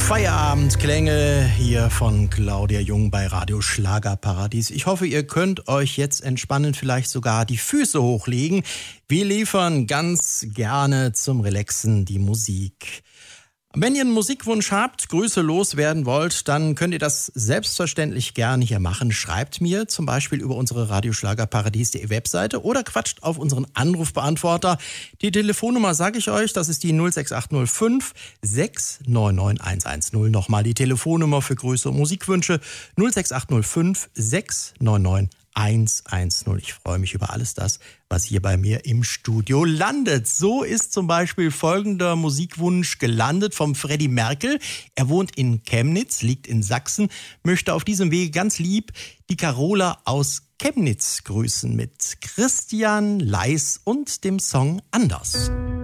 Feierabendklänge hier von Claudia Jung bei Radio Schlagerparadies. Ich hoffe, ihr könnt euch jetzt entspannen, vielleicht sogar die Füße hochlegen. Wir liefern ganz gerne zum Relaxen die Musik. Wenn ihr einen Musikwunsch habt, Grüße loswerden wollt, dann könnt ihr das selbstverständlich gerne hier machen. Schreibt mir zum Beispiel über unsere Radioschlagerparadies.de Webseite oder quatscht auf unseren Anrufbeantworter. Die Telefonnummer sage ich euch, das ist die 06805 699 110. Nochmal die Telefonnummer für Grüße und Musikwünsche 06805 699 110. Ich freue mich über alles das, was hier bei mir im Studio landet. So ist zum Beispiel folgender Musikwunsch gelandet vom Freddy Merkel. Er wohnt in Chemnitz, liegt in Sachsen, möchte auf diesem Wege ganz lieb die Carola aus Chemnitz grüßen mit Christian Leis und dem Song Anders.